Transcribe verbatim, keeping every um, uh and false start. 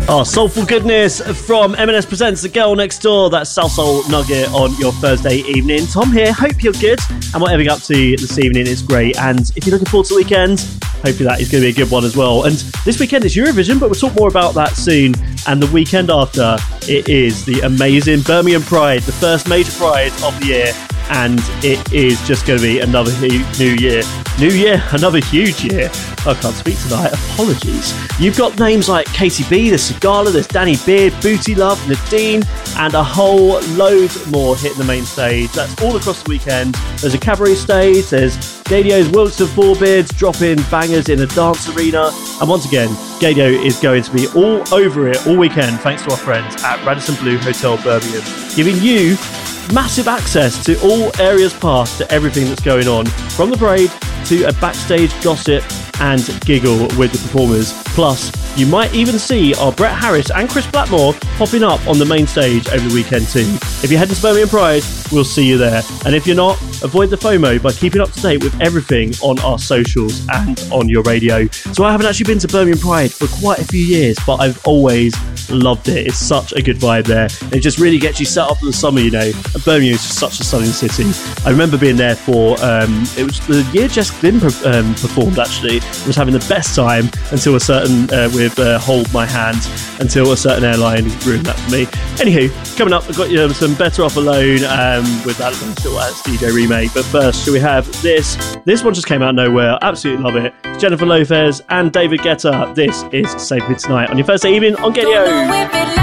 Oh, soulful goodness from M and S presents The Girl Next Door. That's Soul Soul Nugget on your Thursday evening. Tom here. Hope you're good. And whatever you're up to this evening is great. And if you're looking forward to the weekend, hopefully that is going to be a good one as well. And this weekend is Eurovision, but we'll talk more about that soon. And the weekend after, it is the amazing Birmingham Pride, the first major Pride of the year. And it is just going to be another hu- new year. New year, another huge year. I can't speak tonight, apologies. You've got names like Katie B, there's Sigala, there's Danny Beard, Booty Love, Nadine, and a whole load more hitting the main stage. That's all across the weekend. There's a cabaret stage, there's Gadio's Wilkes Fourbeards dropping bangers in a dance arena. And once again, Gadio is going to be all over it all weekend, thanks to our friends at Radisson Blu Hotel Birmingham, giving you massive access to all areas past to everything that's going on, from the parade to a backstage gossip and giggle with the performers. Plus, you might even see our Brett Harris and Chris Blackmore popping up on the main stage over the weekend too. If you're heading to Birmingham Pride, we'll see you there. And if you're not, avoid the FOMO by keeping up to date with everything on our socials and on your radio. So I haven't actually been to Birmingham Pride for quite a few years, but I've always loved it. It's such a good vibe there. It just really gets you set up for the summer, you know. And Birmingham is just such a stunning city. I remember being there for, um, it was the year Jess Glynn um, performed actually. I was having the best time until a certain, uh, with uh, Hold My Hand, until a certain airline ruined that for me. Anywho, coming up, I've got you know, some Better Off Alone um, with that little uh, D J remake. But first, shall we have this? This one just came out of nowhere. Absolutely love it. It's Jennifer Lopez and David Guetta. This is Save Me Tonight on your Thursday evening on Gadio.